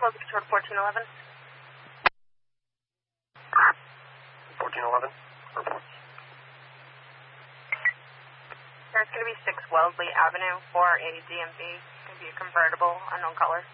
close control to 1411. 1411, reports. There's going to be 6 Wellesley Avenue for a DMV. It's going to be a convertible, unknown color.